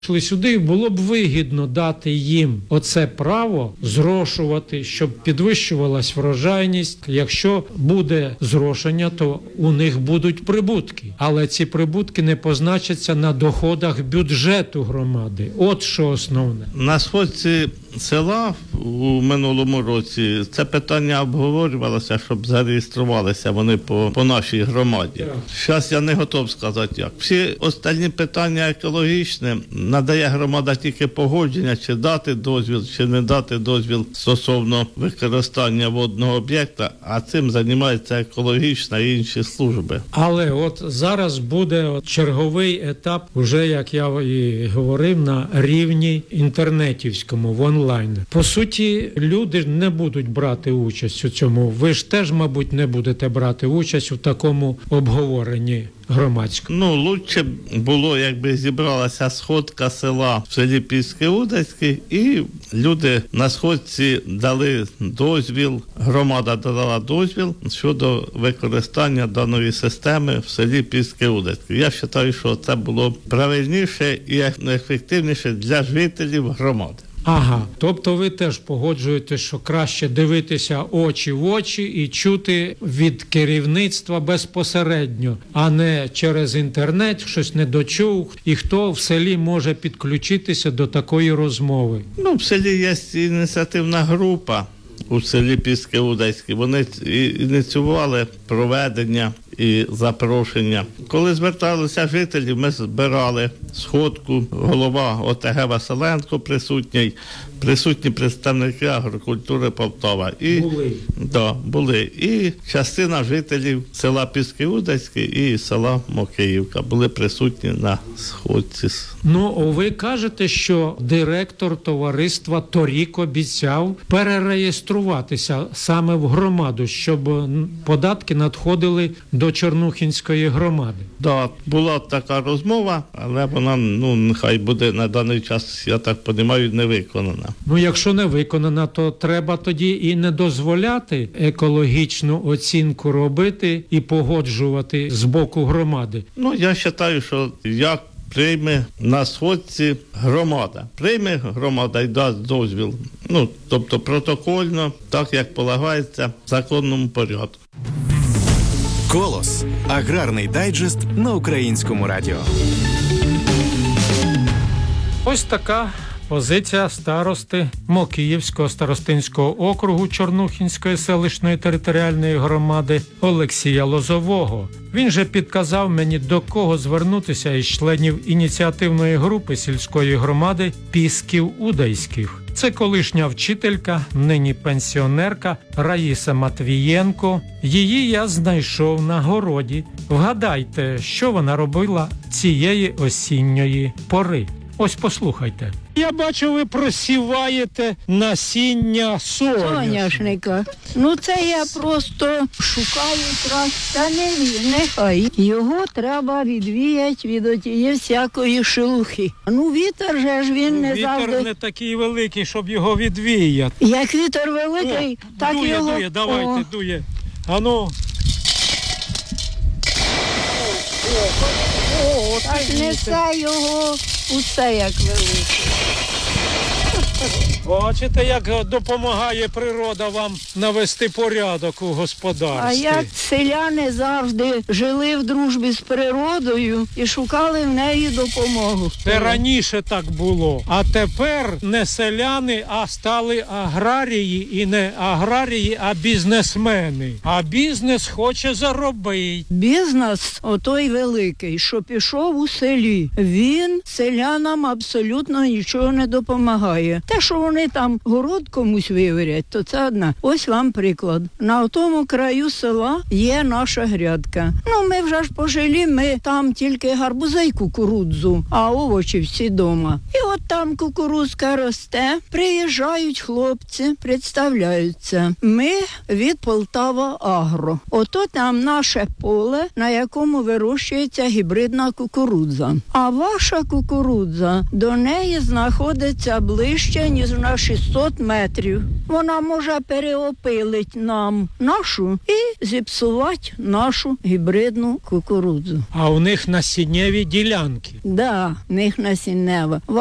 Сюди було б вигідно дати їм оце право зрошувати, щоб підвищувалась врожайність. Якщо буде зрошення, то у них будуть прибутки. Але ці прибутки не позначаться на доходах бюджету громади. От що основне. На сходці села у минулому році це питання обговорювалося, щоб зареєструвалися вони по нашій громаді. Зараз я не готов сказати як. Всі останні питання екологічні надає громада тільки погодження, чи дати дозвіл, чи не дати дозвіл стосовно використання водного об'єкта, а цим займаються екологічна і інші служби. Але от зараз буде черговий етап, уже, як я і говорив, на рівні інтернетівському, в онлайн. По суті, люди не будуть брати участь у цьому. Ви ж теж, мабуть, не будете брати участь у такому обговоренні громадському. Лучше було, якби зібралася сходка села в селі Піски-Удацьке, і люди на сходці дали дозвіл, громада дала дозвіл щодо використання даної системи в селі Піски-Удацьке. Я вважаю, що це було правильніше і ефективніше для жителів громади. Ага, тобто ви теж погоджуєтесь, що краще дивитися очі в очі і чути від керівництва безпосередньо, а не через інтернет, щось не дочув, і хто в селі може підключитися до такої розмови? В селі є ініціативна група у селі Піски-Удацьке. Вони ініціювали проведення і запрошення. Коли зверталися жителі, ми збирали сходку, голова ОТГ Василенко присутні представники агрокультури Полтава. Були. І частина жителів села Піски-Удацьке і села Мокиївка були присутні на сходці. Ви кажете, що директор товариства торік обіцяв перереєструватися саме в громаду, щоб податки надходили до Чорнухинської громади. Так, була така розмова, але вона, нехай буде на даний час, я так розумію, не виконана. Якщо не виконана, то треба тоді і не дозволяти екологічну оцінку робити і погоджувати з боку громади. Я вважаю, що як прийме на сходці громада. Прийме громада і дасть дозвіл. Тобто протокольно, так як полагається в законному порядку. «Колос» – аграрний дайджест на Українському радіо. Ось така позиція старости Мокиївського старостинського округу Чорнухинської селищної територіальної громади Олексія Лозового. Він же підказав мені, до кого звернутися із членів ініціативної групи сільської громади Пісків-Удайських. Це колишня вчителька, нині пенсіонерка Раїса Матвієнко. Її я знайшов на городі. Вгадайте, що вона робила цієї осінньої пори. Ось послухайте. Я бачу, ви просіваєте насіння соняшника. Це я просто шукаю та нехай. Його треба відвіяти від отієї всякої шелухи. Вітер же ж він не завжди... Вітер не такий великий, щоб його відвіяти. Як вітер великий, так дує, його... Дує, давайте, дує. Ану. Так несе його усе як велике. Бачите, як допомагає природа вам навести порядок у господарстві. А як селяни завжди жили в дружбі з природою і шукали в неї допомогу. Це раніше так було. А тепер не селяни, а стали аграрії. І не аграрії, а бізнесмени. А бізнес хоче заробити. Бізнес, отой великий, що пішов у селі, він селянам абсолютно нічого не допомагає. Те, що вони там город комусь виверять, то це одна. Ось вам приклад. На тому краю села є наша грядка. Ми вже ж пожили, ми там тільки гарбузи й кукурудзу, а овочі всі дома. І от там кукурудзка росте, приїжджають хлопці, представляються. Ми від Полтава Агро. Ото там наше поле, на якому вирощується гібридна кукурудза. А ваша кукурудза, до неї знаходиться близько вище, ніж на 600 метрів. Вона може переопилити нам нашу і зіпсувати нашу гібридну кукурудзу. А у них насіннєві ділянки. Да, в них насіннева.